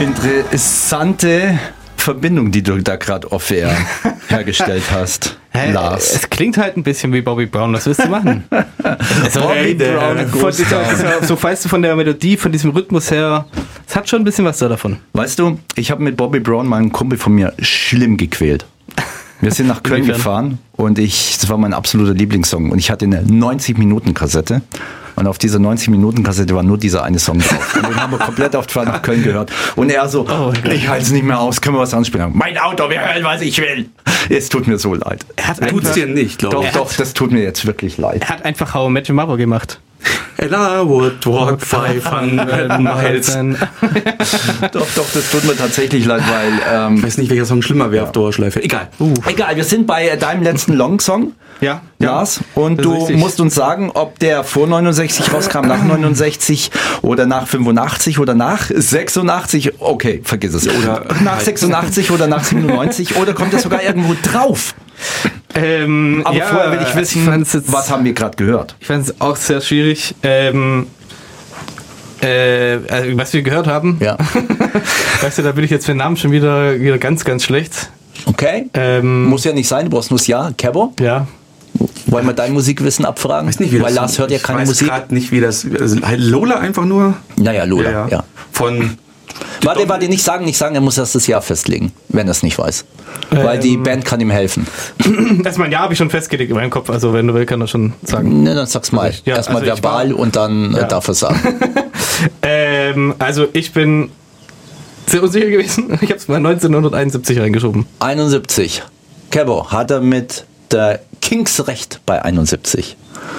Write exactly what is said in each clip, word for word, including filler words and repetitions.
Interessante Verbindung, die du da gerade off-air hergestellt hast, Hä? Lars. Es klingt halt ein bisschen wie Bobby Brown. Was willst du machen? Bobby Brown, von dieser, dieser, so weißt du, von der Melodie, von diesem Rhythmus her, es hat schon ein bisschen was da davon. Weißt du, ich habe mit Bobby Brown meinen Kumpel von mir schlimm gequält. Wir sind nach Köln gefahren und ich, das war mein absoluter Lieblingssong und ich hatte eine neunzig-Minuten-Kassette und auf dieser neunzig-Minuten-Kassette war nur dieser eine Song drauf. Und den haben wir komplett auf Fahrt nach Köln gehört. Und er so, oh, ich halte es nicht mehr aus, können wir was anspielen? Mein Auto, wir hören, was ich will. Es tut mir so leid. Er hat Tut's dir nicht, glaube ich. Doch, doch, das tut mir jetzt wirklich leid. Er hat einfach How I Met Your Mother gemacht. And I would walk five hundred miles. Doch, doch, das tut mir tatsächlich leid, weil... Ähm, Ich weiß nicht, welcher Song schlimmer wäre ja. auf Dauerschleife. Egal. Uh. Egal, wir sind bei deinem letzten Long-Song. Ja, Lars, und das du ist richtig. musst uns sagen, ob der vor neunundsechzig rauskam, nach neunundsechzig oder nach fünfundachtzig oder nach sechsundachtzig. Okay, vergiss es. Oder nach sechsundachtzig oder nach siebenundneunzig oder kommt das sogar irgendwo drauf? Ähm, Aber ja, vorher will ich wissen, ich jetzt, was haben wir gerade gehört? Ich fand es auch sehr schwierig. Ähm, äh, also, was wir gehört haben. Ja. Weißt du, da bin ich jetzt für den Namen schon wieder, wieder ganz, ganz schlecht. Okay. Ähm, Muss ja nicht sein, du brauchst nur das Ja. Kebo? Ja. Wollen wir dein Musikwissen abfragen? Ich weiß nicht, wie Weil das Lars hört ja keine ich weiß Musik. gerade nicht, wie das. Also Lola einfach nur. Naja, Lola, ja. ja. Von. Warte, warte, nicht sagen, nicht sagen, er muss erst das Jahr festlegen, wenn er es nicht weiß. Ähm, Weil die Band kann ihm helfen. Erstmal ein Ja habe ich schon festgelegt in meinem Kopf, also wenn du willst, kann er schon sagen. Ne, dann sag's mal. Ja, Erstmal also ich verbal war- und dann Ja. äh, darf er sagen. ähm, also ich bin sehr unsicher gewesen. Ich habe es mal neunzehnhunderteinundsiebzig reingeschoben. einundsiebzig. Kebo, hat er mit der Kings recht bei einundsiebzig?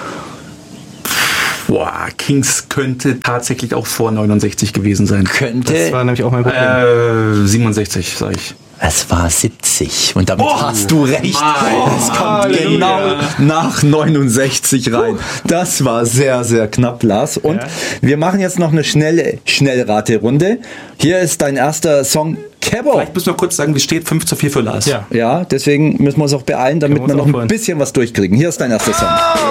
Boah, Kings könnte tatsächlich auch vor neunundsechzig gewesen sein. Könnte. Das war nämlich auch mein Problem. Äh, siebenundsechzig, sag ich. Es war siebzig. Und damit Oh, hast du recht. mein Es kommt Halleluja. genau nach neunundsechzig rein. Das war sehr, sehr knapp, Lars. Und Ja. wir machen jetzt noch eine schnelle Schnellraterunde. Hier ist dein erster Song, Kebo. Vielleicht müssen wir kurz sagen, wie steht fünf zu vier für Lars. Ja. Ja, deswegen müssen wir uns auch beeilen, damit wir wir uns noch ein aufholen. bisschen was durchkriegen. Hier ist dein erster Song.